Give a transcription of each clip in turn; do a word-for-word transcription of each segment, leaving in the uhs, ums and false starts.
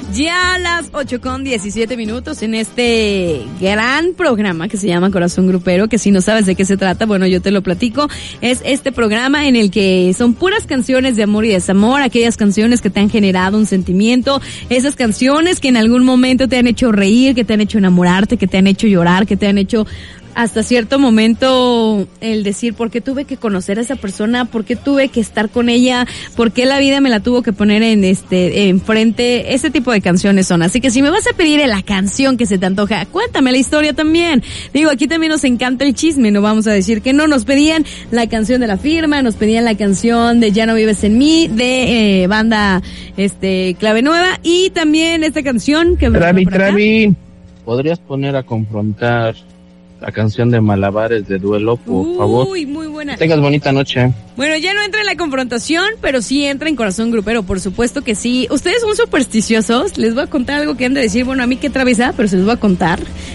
Ya a las ocho con diecisiete minutos en este gran programa que se llama Corazón Grupero, que si no sabes de qué se trata, bueno, yo te lo platico. Es este programa en el que son puras canciones de amor y desamor, aquellas canciones que te han generado un sentimiento, esas canciones que en algún momento te han hecho reír, que te han hecho enamorarte, que te han hecho llorar, que te han hecho hasta cierto momento el decir por qué tuve que conocer a esa persona, por qué tuve que estar con ella, por qué la vida me la tuvo que poner en este enfrente. Ese tipo de canciones son. Así que si me vas a pedir la canción que se te antoja, cuéntame la historia también. Digo, aquí también nos encanta el chisme, no vamos a decir que no. Nos pedían la canción de La Firma, nos pedían la canción de Ya no vives en mí, de eh, banda este Clave Nueva, y también esta canción que Travi, Travi, ¿podrías poner a confrontar la canción de Malabares de Duelo, por Uy, favor? Uy, muy buena. Tengas bonita noche. Bueno, ya no entra en la confrontación, pero sí entra en Corazón Grupero, por supuesto que sí. Ustedes son supersticiosos, les voy a contar algo que han de decir, bueno, a mí qué travesa, pero se los voy a contar.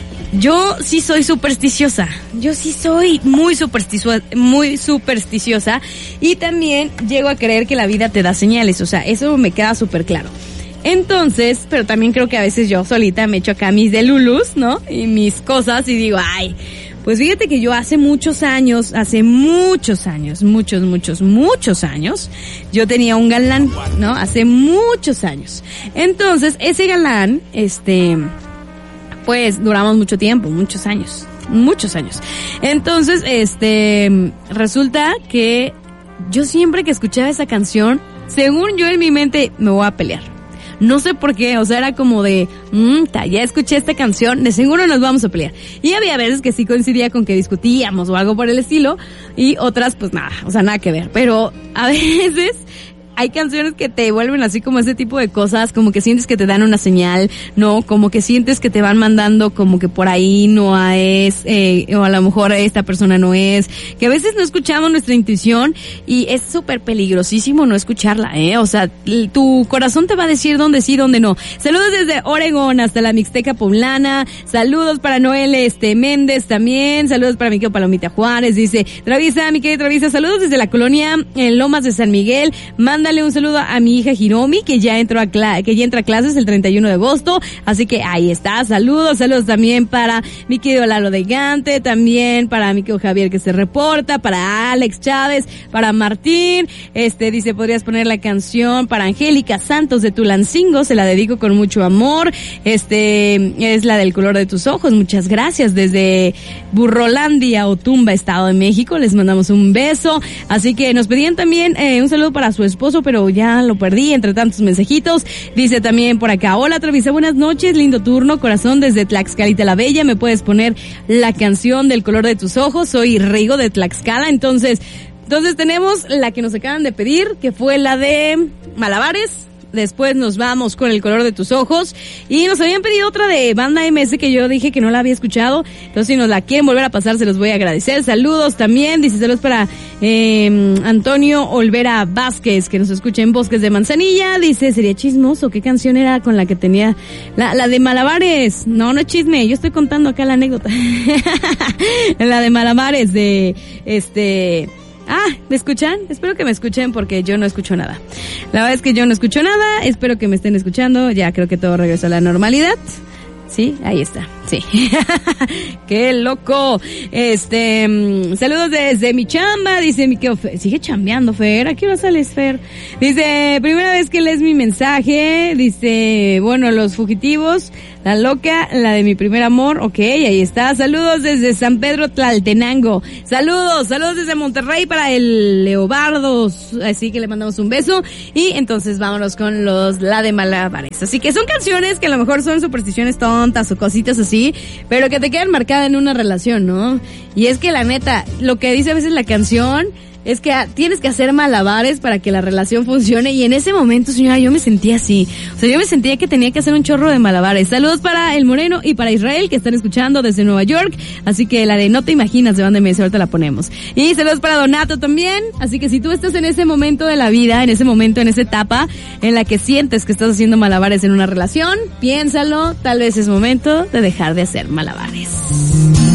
Yo sí soy supersticiosa, yo sí soy muy supersticiosa, muy supersticiosa, y también llego a creer que la vida te da señales, o sea, eso me queda súper claro. Entonces, pero también creo que a veces yo solita me echo acá mis delulus, ¿no? Y mis cosas y digo, ay, pues fíjate que yo hace muchos años, hace muchos años, muchos, muchos, muchos años, yo tenía un galán, ¿no? Hace muchos años. Entonces, ese galán, este, pues duramos mucho tiempo, muchos años, muchos años. Entonces, este, resulta que yo siempre que escuchaba esa canción, según yo en mi mente, me voy a pelear. No sé por qué, o sea, era como de, mmm, ya escuché esta canción, de seguro nos vamos a pelear. Y había veces que sí coincidía con que discutíamos o algo por el estilo, y otras pues nada, o sea, nada que ver. Pero a veces hay canciones que te vuelven así como ese tipo de cosas, como que sientes que te dan una señal, ¿no? Como que sientes que te van mandando como que por ahí no es, eh, o a lo mejor esta persona no es, que a veces no escuchamos nuestra intuición y es súper peligrosísimo no escucharla, ¿eh? O sea, tu corazón te va a decir dónde sí, dónde no. Saludos desde Oregón hasta la Mixteca Poblana, saludos para Noel este Méndez también, saludos para mi querido Palomita Juárez, dice, Travisa, mi querida Travisa, saludos desde la colonia en Lomas de San Miguel, manda Mándale un saludo a mi hija Hiromi, que ya entró a cla- que ya entra a clases el treinta y uno de agosto, así que ahí está, saludos, saludos también para mi querido Lalo de Gante, también para mi querido Javier que se reporta, para Alex Chávez, para Martín, este dice, podrías poner la canción para Angélica Santos de Tulancingo, se la dedico con mucho amor, este es la del color de tus ojos, muchas gracias, desde Burrolandia, Otumba, Estado de México, les mandamos un beso, así que nos pedían también eh, un saludo para su esposo, pero ya lo perdí entre tantos mensajitos. Dice también por acá, hola Travisa, buenas noches, lindo turno, corazón desde Tlaxcalita la Bella, me puedes poner la canción del color de tus ojos, soy Rigo de Tlaxcala, entonces, entonces tenemos la que nos acaban de pedir, que fue la de Malabares. Después nos vamos con el color de tus ojos y nos habían pedido otra de Banda M S que yo dije que no la había escuchado, entonces si nos la quieren volver a pasar se los voy a agradecer. Saludos también, dice saludos para eh, Antonio Olvera Vázquez que nos escucha en Bosques de Manzanilla, dice sería chismoso, ¿qué canción era con la que tenía? La, la de Malabares, no, no es chisme, yo estoy contando acá la anécdota. La de Malabares de este... Ah, ¿me escuchan? Espero que me escuchen porque yo no escucho nada. La verdad es que yo no escucho nada, espero que me estén escuchando, ya creo que todo regresó a la normalidad. Sí, ahí está, sí. ¡Qué loco! Este, mmm, saludos desde mi chamba, dice mi que sigue chambeando, Fer, ¿a qué hora sales, Fer? Dice, primera vez que lees mi mensaje, dice, bueno, los fugitivos, la loca, la de mi primer amor, ok, ahí está, saludos desde San Pedro Tlaltenango, saludos, saludos desde Monterrey para el Leobardo, así que le mandamos un beso, y entonces vámonos con los, la de Malabares, así que son canciones que a lo mejor son supersticiones tontas o cositas así, pero que te quedan marcadas en una relación, ¿no? Y es que la neta, lo que dice a veces la canción es que tienes que hacer malabares para que la relación funcione, y en ese momento, señora, yo me sentía así, o sea, yo me sentía que tenía que hacer un chorro de malabares. Saludos para El Moreno y para Israel, que están escuchando desde Nueva York, así que la de No Te Imaginas de Banda M S, ahorita la ponemos. Y saludos para Donato también, así que si tú estás en ese momento de la vida, en ese momento, en esa etapa, en la que sientes que estás haciendo malabares en una relación, piénsalo, tal vez es momento de dejar de hacer malabares.